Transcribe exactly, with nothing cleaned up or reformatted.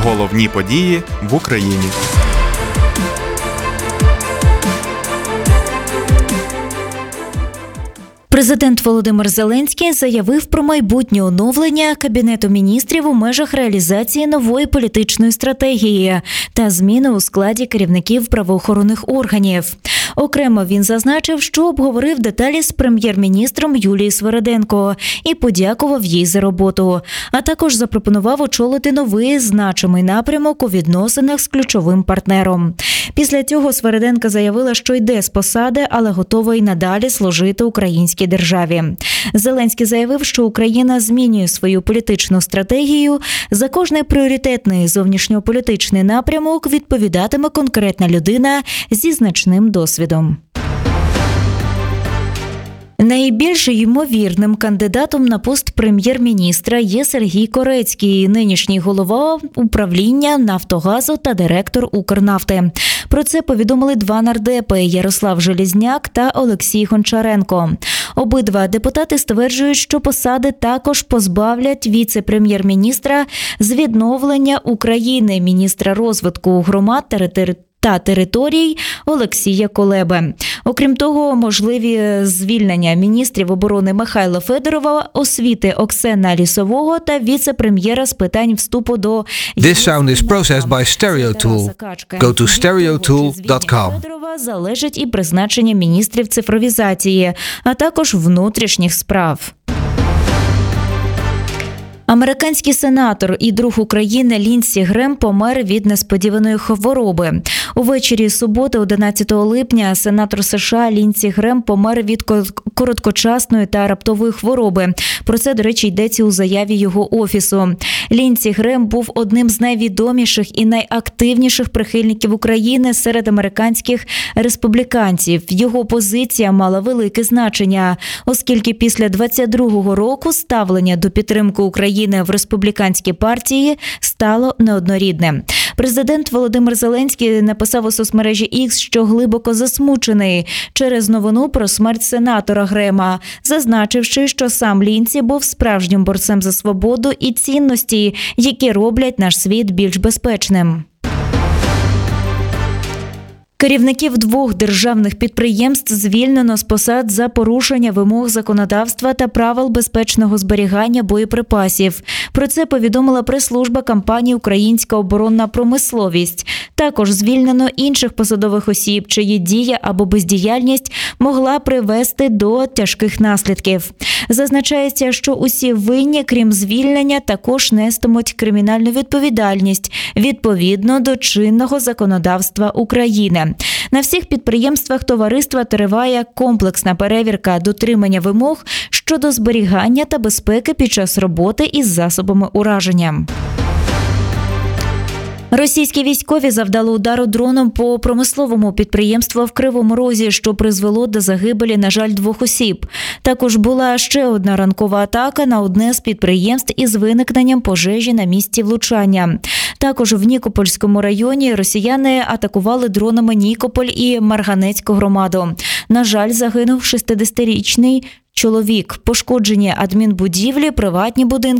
Головні події в Україні. Президент Володимир Зеленський заявив про майбутнє оновлення Кабінету міністрів у межах реалізації нової політичної стратегії та зміни у складі керівників правоохоронних органів. Окремо він зазначив, що обговорив деталі з прем'єр-міністром Юлією Свериденко і подякував їй за роботу, а також запропонував очолити новий значимий напрямок у відносинах з ключовим партнером. Після цього Свериденко заявила, що йде з посади, але готова й надалі служити українській державі. Зеленський заявив, що Україна змінює свою політичну стратегію. За кожний пріоритетний зовнішньополітичний напрямок відповідатиме конкретна людина зі значним досвідом. Найбільш ймовірним кандидатом на пост прем'єр-міністра є Сергій Корецький, нинішній голова управління «Нафтогазу» та директор «Укрнафти». Про це повідомили два нардепи – Ярослав Железняк та Олексій Гончаренко. Обидва депутати стверджують, що посади також позбавлять віце-прем'єр-міністра з відновлення України, міністра розвитку громад та території та територій Олексія Колеби. Окрім того, можливі звільнення міністрів оборони Михайла Федорова, освіти Оксена Лісового та віце-прем'єра з питань вступу до This sound is processed by StereoTool. Go to stereotool dot com. Федорова залежить і призначення міністрів цифровізації, а також внутрішніх справ. Американський сенатор і друг України Ліндсі Грем помер від несподіваної хвороби. Увечері суботи, одинадцятого липня, сенатор США Ліндсі Грем помер від короткочасної та раптової хвороби. Про це, до речі, йдеться у заяві його офісу. Ліндсі Грем був одним з найвідоміших і найактивніших прихильників України серед американських республіканців. Його позиція мала велике значення, оскільки після двадцять другого року ставлення до підтримки України в республіканській партії стало неоднорідним. Президент Володимир Зеленський написав у соцмережі Ікс, що глибоко засмучений через новину про смерть сенатора Грема, зазначивши, що сам Ліндсі був справжнім борцем за свободу і цінності, які роблять наш світ більш безпечним. Керівників двох державних підприємств звільнено з посад за порушення вимог законодавства та правил безпечного зберігання боєприпасів. Про це повідомила прес-служба компанії «Українська оборонна промисловість». Також звільнено інших посадових осіб, чиї дія або бездіяльність могла привести до тяжких наслідків. Зазначається, що усі винні, крім звільнення, також нестимуть кримінальну відповідальність відповідно до чинного законодавства України. На всіх підприємствах товариства триває комплексна перевірка дотримання вимог щодо зберігання та безпеки під час роботи із засобами ураження. Російські військові завдали удару дроном по промисловому підприємству в Кривому Розі, що призвело до загибелі, на жаль, двох осіб. Також була ще одна ранкова атака на одне з підприємств із виникненням пожежі на місці влучання. Також в Нікопольському районі росіяни атакували дронами Нікополь і Марганецьку громаду. На жаль, загинув шістдесятирічний чоловік. Пошкоджені адмінбудівлі, приватні будинки